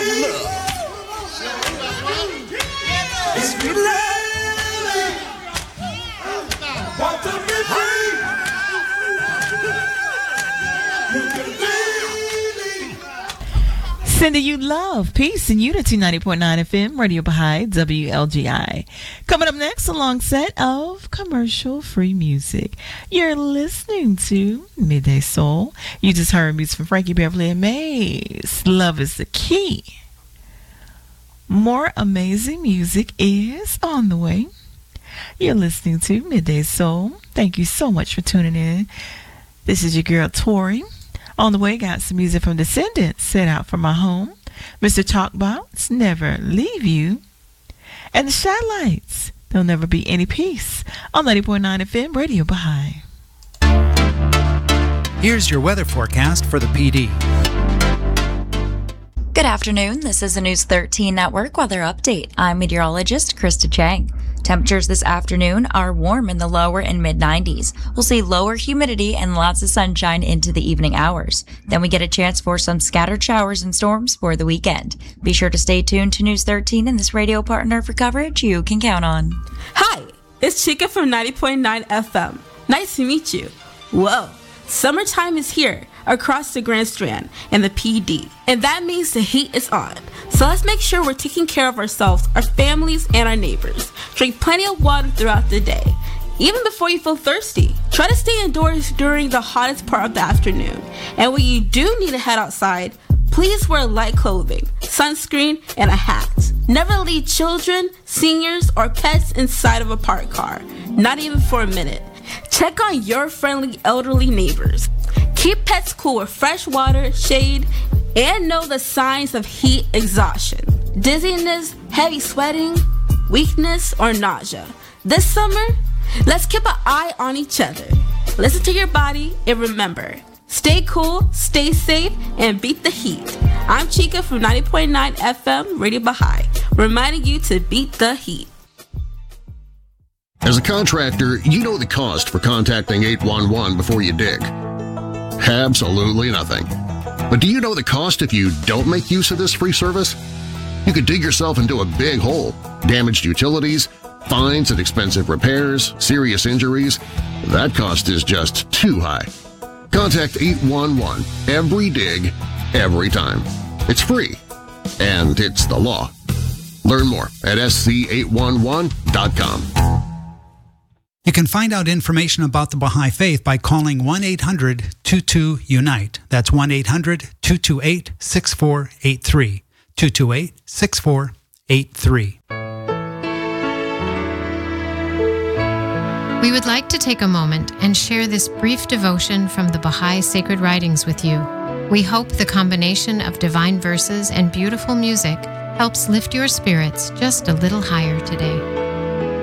Sweet love. Want to be free. Sending you love, peace, and unity. 90.9 FM, Radio Baha'i, WLGI. Coming up next, a long set of commercial-free music. You're listening to Midday Soul. You just heard music from Frankie Beverly and Maze. Love is the key. More amazing music is on the way. You're listening to Midday Soul. Thank you so much for tuning in. This is your girl, Tori. On the way, got some music from Descendants, Set Out for My Home, Mr. Talkbout's Never Leave You, and the Shy Lights, There'll Never Be Any Peace, on 90.9 FM, Radio Baha'i. Here's your weather forecast for the PD. Good afternoon. This is the News 13 Network Weather Update. I'm meteorologist Krista Chang. Temperatures this afternoon are warm in the lower and mid-90s. We'll see lower humidity and lots of sunshine into the evening hours. Then we get a chance for some scattered showers and storms for the weekend. Be sure to stay tuned to News 13 and this radio partner for coverage you can count on. Hi, it's Chica from 90.9 FM. Nice to meet you. Whoa, summertime is here across the Grand Strand and the PD. And that means the heat is on. So let's make sure we're taking care of ourselves, our families, and our neighbors. Drink plenty of water throughout the day, even before you feel thirsty. Try to stay indoors during the hottest part of the afternoon. And when you do need to head outside, please wear light clothing, sunscreen, and a hat. Never leave children, seniors, or pets inside of a parked car, not even for a minute. Check on your friendly elderly neighbors. Keep pets cool with fresh water, shade, and know the signs of heat exhaustion, dizziness, heavy sweating, weakness, or nausea. This summer, let's keep an eye on each other. Listen to your body and remember, stay cool, stay safe, and beat the heat. I'm Chica from 90.9 FM, Radio Baha'i, reminding you to beat the heat. As a contractor, you know the cost for contacting 811 before you dig. Absolutely nothing. But do you know the cost if you don't make use of this free service? You could dig yourself into a big hole, damaged utilities, fines and expensive repairs, serious injuries. That cost is just too high. Contact 811 every dig, every time. It's free, and it's the law. Learn more at sc811.com. You can find out information about the Baha'i Faith by calling 1-800-22-UNITE. That's 1-800-228-6483. 228-6483. We would like to take a moment and share this brief devotion from the Baha'i Sacred Writings with you. We hope the combination of divine verses and beautiful music helps lift your spirits just a little higher today.